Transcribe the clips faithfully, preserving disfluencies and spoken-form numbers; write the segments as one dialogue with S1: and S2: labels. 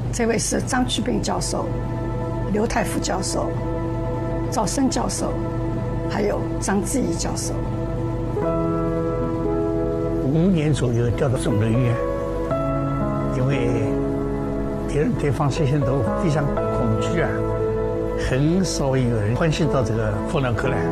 S1: 这位是张去病教授、刘太福教授、赵生教授，还有张志毅教授。
S2: 五年左右调到肿瘤医院，因为别人对放射线都非常恐惧啊，很少有人关心到这个放疗科来。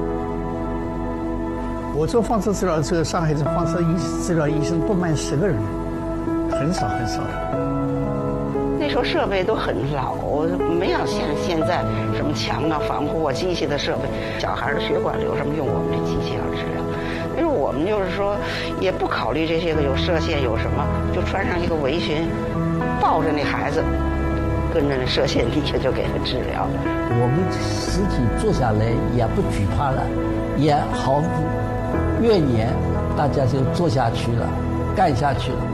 S2: 我做放射治疗，这个上海的放射医治疗医生不满十个人，很少很少的。
S3: 那时候设备都很老，没有像现在什么墙啊、防护啊、机器的设备。小孩的血管瘤什么用我们这机器来治疗，因为我们就是说也不考虑这些个有射线有什么，就穿上一个围裙，抱着那孩子，跟着那射线底下就给他治疗。
S4: 我们实体坐下来也不惧怕了，也毫无怨言，大家就做下去了，干下去了。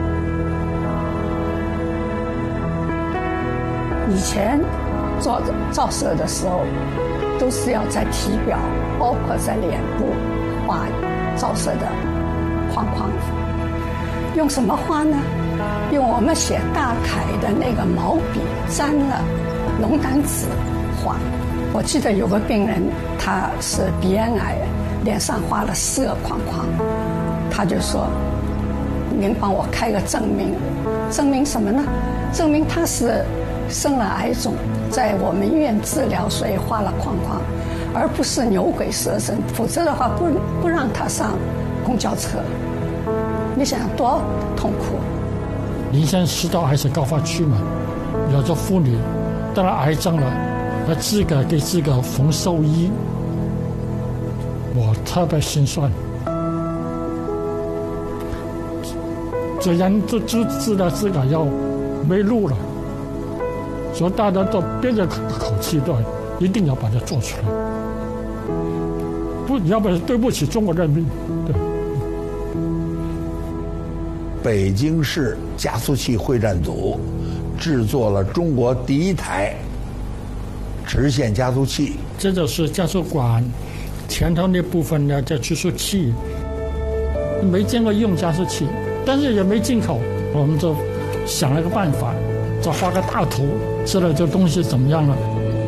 S1: 以前做照射的时候，都是要在体表，包括在脸部画照射的框框。用什么画呢？用我们写大楷的那个毛笔沾了龙胆纸画。我记得有个病人，他是鼻咽癌，脸上画了四个框框，他就说：“您帮我开个证明，证明什么呢？证明他是生了癌肿，在我们医院治疗，所以画了框框，而不是牛鬼蛇神，否则的话不不让他上公交车。你想想多痛苦。”
S5: 临县食道癌是高发区嘛，有的妇女得了癌症了，要自个给自个缝寿衣，我特别心酸。这人都知知道自个要没路了，所以大家都憋着口气，都一定要把它做出来，不要不然对不起中国人民。对。
S6: 北京市加速器会战组制作了中国第一台直线加速器。
S5: 这就是加速管前头那部分呢叫加速器，没见过用加速器，但是也没进口，我们就想了个办法，再画个大图，知道这东西怎么样了。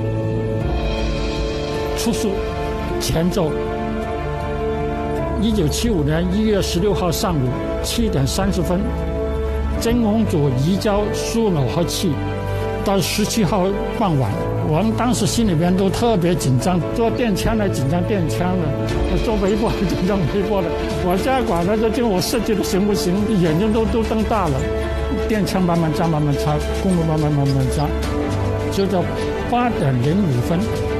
S5: 初速前奏，一九七五年一月十六号上午七点三十分，真空组移交输耦合器，到十七号傍晚，我们当时心里边都特别紧张，做电枪的紧张电枪的，做微波紧张微波的。我现在管他这就我设计的行不行，眼睛都都瞪大了。电枪慢慢加慢慢插，公路慢慢慢慢加，就到八点零五分，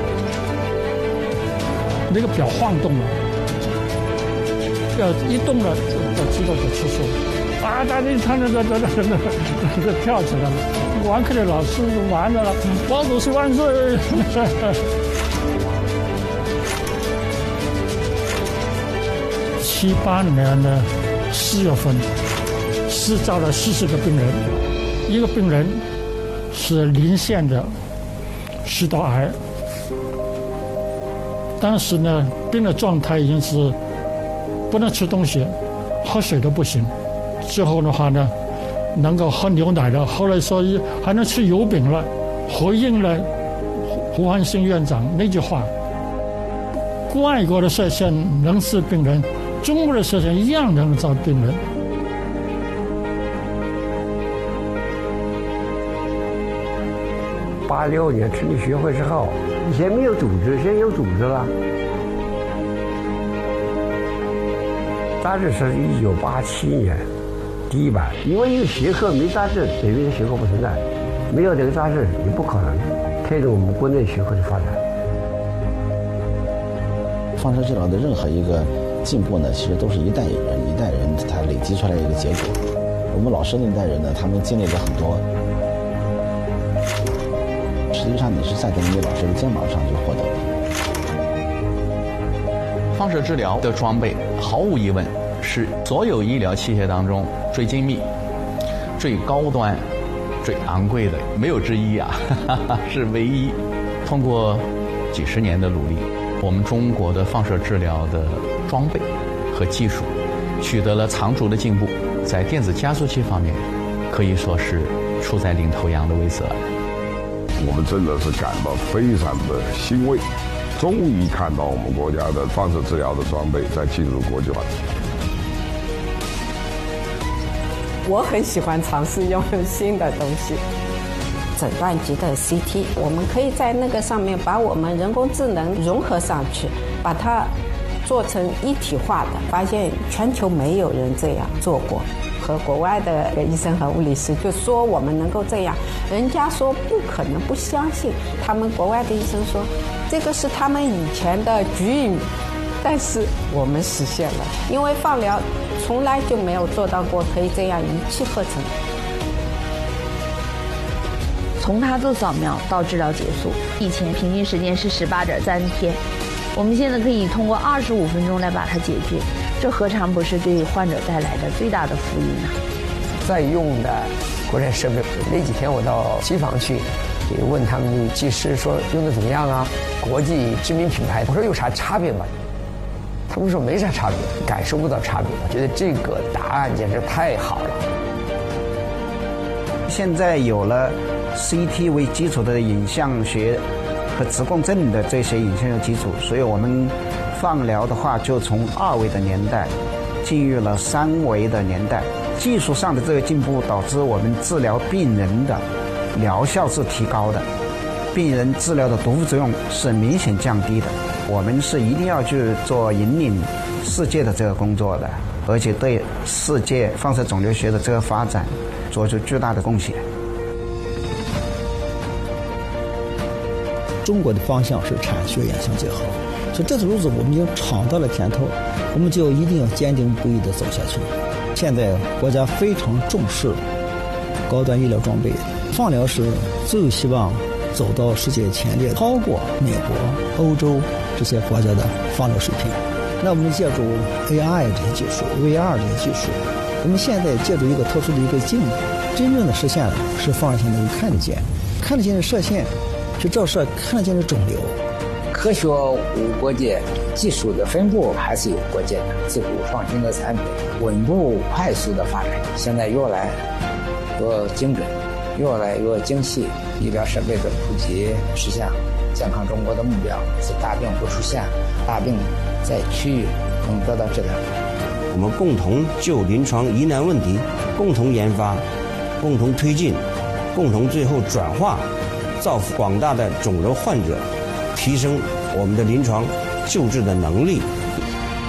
S5: 那个表晃动了。要一动了，就知道就出事了。啊！大家一看，那个、那个、那个、那个跳起来了。完课的老师完了，毛主席万岁！七八年的四月份，施照了四十个病人，一个病人是临县的食道癌，当时呢，病的状态已经是不能吃东西，喝水都不行。之后的话呢，能够喝牛奶了，后来说还能吃油饼了，回应了胡汉兴院长那句话：外国的射线能治病人，中国的射线一样能治病人。
S7: 八六年成立学会之后，以前没有组织，现在有组织了。杂志是一九八七年第一版，因为一个学科没杂志，等于这学科不存在，没有这个杂志也不可能推动我们国内学科的发展。
S8: 放射治疗的任何一个进步呢，其实都是一代人一代人他累积出来一个结果。我们老师那一代人呢，他们经历了很多，实际上你是站在你老师的肩膀上就获得的。
S9: 放射治疗的装备毫无疑问是所有医疗器械当中最精密、最高端、最昂贵的，没有之一啊，是唯一。通过几十年的努力，我们中国的放射治疗的装备和技术取得了长足的进步，在电子加速器方面可以说是处在领头羊的位置了。
S10: 我们真的是感到非常的欣慰，终于看到我们国家的放射治疗的装备在进入国际化。
S11: 我很喜欢尝试用新的东西。诊断级的 C T， 我们可以在那个上面把我们人工智能融合上去，把它做成一体化的。发现全球没有人这样做过，和国外的医生和物理师就说我们能够这样，人家说不可能，不相信。他们国外的医生说这个是他们以前的 dream， 但是我们实现了，因为放疗从来就没有做到过可以这样一气呵成。
S12: 从他做扫描到治疗结束，以前平均时间是十八点三天，我们现在可以通过二十五分钟来把它解决，这何尝不是对患者带来的最大的福音呢？
S13: 在用的国产设备，那几天我到机房去，也问他们技师说用的怎么样啊？国际知名品牌，我说有啥差别吗？他们说没啥差别，感受不到差别。我觉得这个答案简直太好了。
S14: 现在有了 C T 为基础的影像学和磁共振的这些影像学基础，所以我们放疗的话就从二维的年代进入了三维的年代。技术上的这个进步导致我们治疗病人的疗效是提高的，病人治疗的毒副作用是明显降低的。我们是一定要去做引领世界的这个工作的，而且对世界放射肿瘤学的这个发展做出巨大的贡献。
S15: 中国的方向是产学研相结合，所以这条路子我们已经尝到了甜头，我们就一定要坚定不移地走下去。现在国家非常重视高端医疗装备，放疗是最希望走到世界前列，超过美国、欧洲这些国家的放疗水平。那我们借助 A I 这些技术、V R 这些技术，我们现在借助一个特殊的一个镜子，真正的实现是放射线能够看得见，看得见的射线去照射看得见的肿瘤。
S16: 科学无国界，技术的分布还是有国界的。自古创新的产品稳步快速的发展，现在越来越精准，越来越精细。医疗设备的普及，实现健康中国的目标，使大病不出现，大病在区域能得到治疗。
S17: 我们共同就临床疑难问题共同研发，共同推进，共同最后转化，造福广大的肿瘤患者，提升我们的临床救治的能力。